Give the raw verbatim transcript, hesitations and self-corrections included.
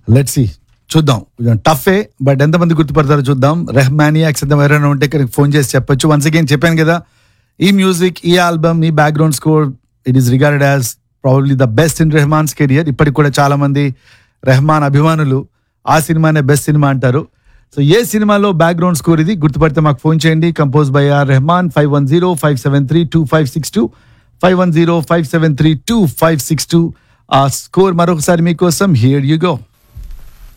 Let's see, చూద్దాం. టఫే, but ఎంతమంది గుర్తుపడతారో చూద్దాం. రెహమానియాక్స్ ఎంత ఎవరైనా ఉంటే కనుక ఫోన్ చేసి చెప్పొచ్చు. వన్స్ అగైన్ చెప్పాను కదా, ఈ మ్యూజిక్, ఈ ఆల్బమ్, ఈ background score, it is regarded as probably the best in Rahman's career. ఇప్పటికి కూడా చాలా మంది రెహమాన్ అభిమానులు ఆ సినిమానే బెస్ట్ సినిమా అంటారు. సో ఏ సినిమాలో బ్యాక్గ్రౌండ్ స్కోర్ ఇది గుర్తుపడితే మాకు ఫోన్ చేయండి. Compose by are Rahman. Five one zero five seven three two five six two five one zero five seven three two five six two. ఆ స్కోర్ మరొకసారి మీకోసం. Here you go.